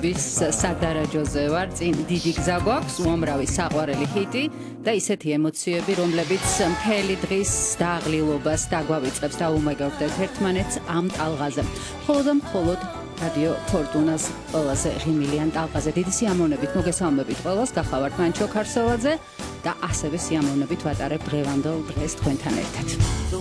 გზნობის სადარაჯოზე ვარ, წინ დიდი გზა გვაქვს, უამრავი საყვარელი ჰიტი და ისეთი ემოციები, რომლებიც მთელი დღის დააღლილობას დაგვავიწყებს და უმეგობრდეთ ერთმანეთს ამ ტალღაზე. მხოლოდ რადიო ფორტუნას ყველაზე ღიმილიან ტალღაზე. დიდი სიამოვნებით მოგესალმებით ყველას, გახავართ მანჩო ქარსელაძე და ასევე სიამოვნებით ვატარებ დღევანდელ დღეს თქვენთან ერთად.